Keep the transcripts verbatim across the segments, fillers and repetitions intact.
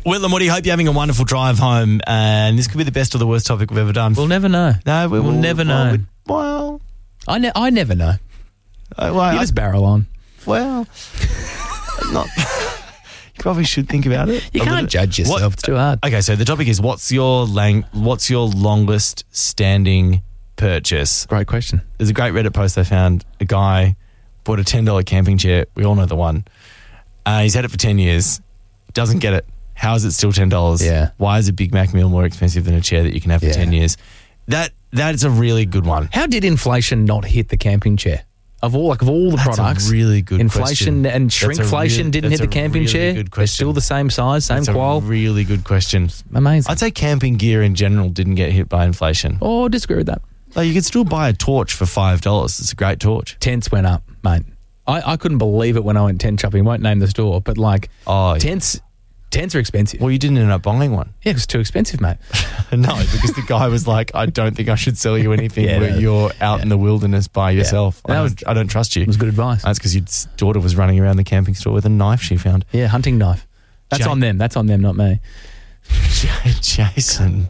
Will and Woody, hope you're having a wonderful drive home. And this could be the best or the worst topic we've ever done. We'll never know. No, we we'll will never well, know. we- Well, I, ne- I never know. uh, well, You I- just barrel on. well, not. You probably should think about it. You a can't little- judge yourself. What- It's too hard. Okay, so the topic is what's your lang- what's your longest standing purchase? Great question. There's a great Reddit post I found. A guy bought a ten dollars camping chair. We all know the one. Uh, he's had it for ten years. Doesn't get it. How is it still ten dollars? Yeah. Why is a Big Mac meal more expensive than a chair that you can have for Yeah. ten years? That That is a really good one. How did inflation not hit the camping chair? Of all like of all the That's a products, really good inflation question. and That's a shrinkflation real- didn't hit that's the a camping really chair. good They're question. still the same size, same That's qual. a really good question. Amazing. I'd say camping gear in general didn't get hit by inflation. Oh, disagree with that. Like you could still buy a torch for five dollars. It's a great torch. Tents went up, mate. I, I couldn't believe it when I went tent shopping. Won't name the store, but like Oh, yeah. tents, tents are expensive. Well, you didn't end up buying one. Yeah, it was too expensive, mate. No, because the guy was like, I don't think I should sell you anything Yeah, where no. you're out in the wilderness by yourself. I, That don't, was- I don't trust you. It was good advice. That's because your daughter was running around the camping store with a knife she found. Yeah, hunting knife. That's Jake- on them. That's on them, not me. J- Jason.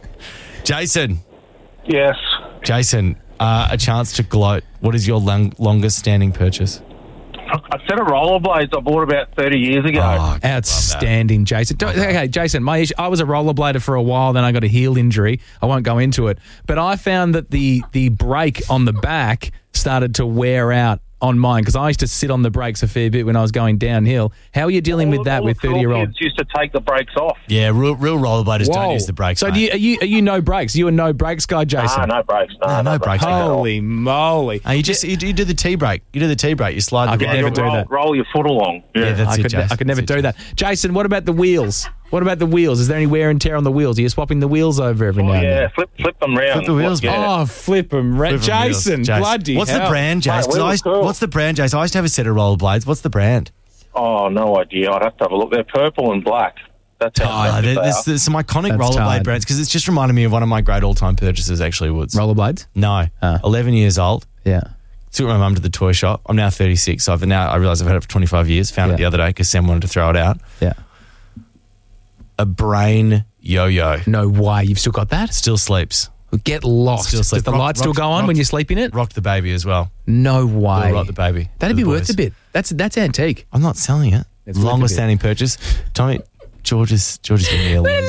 Jason. Yes. Jason, uh, a chance to gloat. What is your long, longest standing purchase? A set of rollerblades I bought about thirty years ago. Oh, Outstanding, Jason. Don't- Okay, Jason, my issue, I was a rollerblader for a while, then I got a heel injury. I won't go into it. But I found that the, the brake on the back started to wear out on mine because I used to sit on the brakes a fair bit when I was going downhill. How are you dealing with that All with the cool thirty-year-olds? kids used to take the brakes off. Yeah, real, real rollerbladers don't use the brakes. So mate. do you, are you are you no brakes? Are you a no brakes guy, Jason? Ah, no brakes. No, No, no brakes. Holy moly! Uh, you just you, do- you do the T brake. You do the T brake. You slide I the could brake. never You do roll, that. roll your foot along. Yeah. Yeah, that's I it, could, Jason. I could never That's it, do that. Jason, what about the wheels? What about the wheels? Is there any wear and tear on the wheels? Are you swapping the wheels over every now Oh, and yeah, then? flip flip them round. Flip the wheels, Yeah. mate. Oh, flip them, Flip 'em wheels. Jason, Jason. bloody What's hell. the brand, Jason? Mate, 'Cause I wheels used- cool. What's the brand, Jason? I used to have a set of rollerblades. What's the brand? Oh, no idea. I'd have to have a look. They're purple and black. That's how Oh, expensive there- they there's, are. there's some iconic That's rollerblade tight. brands because it's just reminded me of one of my great all-time purchases, actually, Woods. Rollerblades? No. Ah. eleven years old. Yeah. Took my mum to the toy shop. I'm now thirty-six, so I've now I realise I've had it for twenty-five years. Found Yeah. it the other day because Sam wanted to throw it out. Yeah. A brain yo-yo. No way. You've still got that? Still sleeps. Get lost. Still Does sleep. the Rock- light still rock- go on rock- when you sleep in it? Rocked the baby as well. No Will way. rock the baby. That'd for be the worth boys. a bit. That's that's antique. I'm not selling it. It's worth a Longest bit. standing purchase. Tommy, George is George is giving me a little.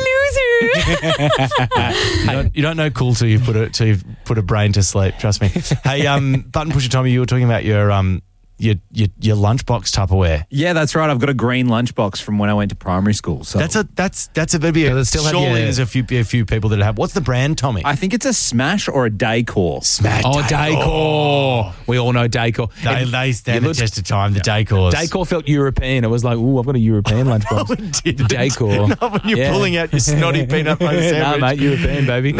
You don't, you don't know cool till you put a till you've put a brain to sleep. Trust me. Hey, um, button pusher Tommy, you were talking about your um your your, your lunchbox Tupperware. Yeah, that's right. I've got a green lunchbox from when I went to primary school. So That's a that's that's a maybe Does a, it still have surely your- there's a few a few people that have. What's the brand, Tommy? I think it's a Smash or a Decor. Smash. Oh, Daycor. We all know Daycor. They, And they you stand the looked- test of time. The Daycors. Daycor felt European. It was like, ooh, I've got a European lunchbox. Did Daycor. Not when you're Yeah. pulling out your snotty peanut butter sandwich. Nah, mate, European, baby.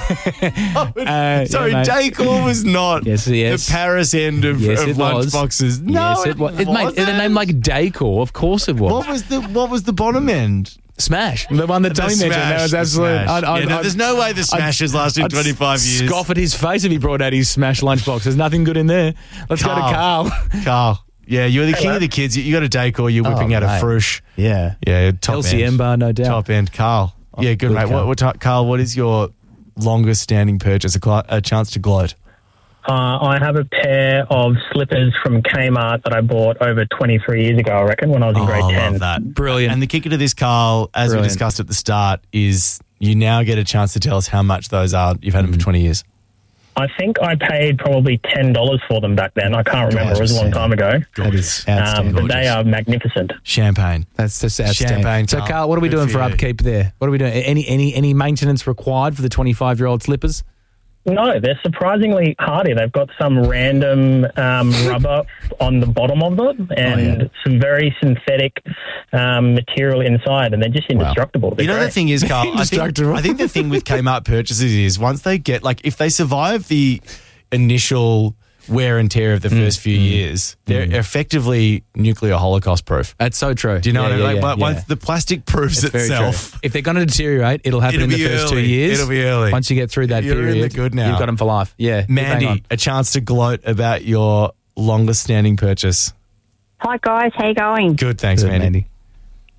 Uh, Sorry, yeah, mate. Decor was not Yes, yes. the Paris end of, Yes, of it was. lunchboxes. No, yes, it was. It, mate, wasn't. the name like Daycor. Of course it was. What was the what was the bottom end? Smash. The one that The Tommy mentioned. That was the absolute. Smash. I'd- I'd- Yeah, no, I'd- there's no way the Smash has lasted I'd twenty-five years. Scoff at his face if he brought out his Smash lunchbox. There's nothing good in there. Let's go to Carl. Carl. Carl. Yeah, you're the king of the kids. You, you got a Decor. You're whipping Oh, out a mate. Frush. Yeah. Yeah, top L C M end. bar, no doubt. Top end. Carl. Yeah, good, good, mate. Carl. What, what, ti- Carl, what is your longest standing purchase? A, cl- a chance to gloat. Uh, I have a pair of slippers from Kmart that I bought over twenty-three years ago, I reckon, when I was in Oh, grade I ten. love that. Brilliant. And the kicker to this, Carl, as we Brilliant. discussed at the start, is you now get a chance to tell us how much those are. You've had them for twenty years. I think I paid probably ten dollars for them back then. I can't remember. It was a long time ago. That is Um, outstanding. but they are magnificent. Champagne. That's just outstanding. Champagne, So, Carl. Carl, what are we Good doing for for you. upkeep there? What are we doing? Any any any maintenance required for the twenty-five-year-old slippers? No, they're surprisingly hardy. They've got some random um, rubber on the bottom of them and yeah. some very synthetic um, material inside, and they're just indestructible. They're You know, the great. thing is, Carl, I think, Indestructible. I think the thing with Kmart purchases is once they get, like, if they survive the initial wear and tear of the first few years, they're effectively nuclear holocaust proof. That's so true. Do you know Yeah, what I yeah, mean? Like, yeah, but once yeah. the plastic proves It's very itself. true. If they're going to deteriorate, it'll happen It'll in the be first two early. years. It'll be early. Once you get through that You're in period, the good now. you've got them for life. Yeah. hang on. Mandy, a chance to gloat about your longest standing purchase. Hi guys, how you going? Good, thanks, Good, Mandy. Mandy.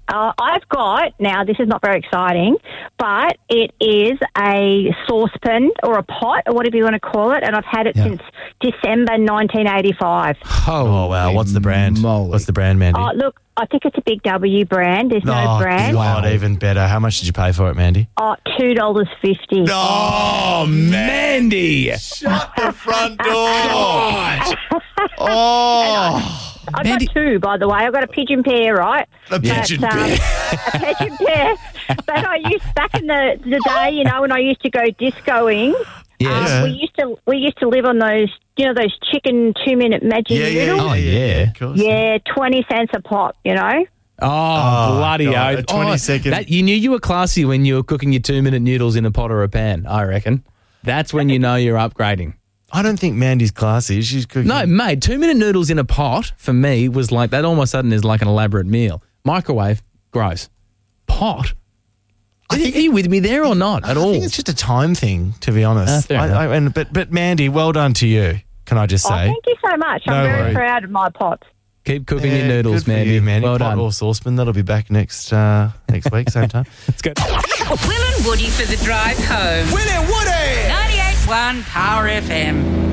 Uh, I've got, now this is not very exciting, but it is a saucepan or a pot or whatever you want to call it, and I've had it Yeah. since December nineteen eighty-five. Oh, wow. What's the brand? moly. What's the brand, Mandy? Oh, look, I think it's a Big W brand. There's no Oh, brand. God, even better. How much did you pay for it, Mandy? Oh, two dollars fifty. Oh, Mandy. Shut the front door. Oh, I've Mandy- got two, by the way. I've got a pigeon pair, right? a pigeon But, um, pair. a pigeon pair. But I used, back in the, the day, you know, when I used to go discoing, Yes. um, we used to we used to live on those, you know, those chicken two-minute magic Yeah, yeah, noodles. Oh, yeah. Of course. Yeah, twenty cents a pop, you know. Oh, Oh, bloody God, oath. a twenty Oh, second- That, you knew you were classy when you were cooking your two-minute noodles in a pot or a pan, I reckon. That's when you know you're upgrading. I don't think Mandy's classy. She's cooking. No, mate, two-minute noodles in a pot, for me, was like, that all of a sudden is like an elaborate meal. Microwave, gross. Pot? Are, you- are you with me there or not at I all? think it's just a time thing, to be honest. Ah, fair I, enough. I, and, but, but Mandy, well done to you, can I just Oh, say? thank you so much. I'm No very worries. proud of my pots. Keep cooking Yeah, your noodles, good for Mandy. you, Mandy. Well Pot done. or saucepan, that'll be back next uh, next week, same time. Let's go. Will and Woody for the drive home. Will and Woody! ninety-eight point one Power F M.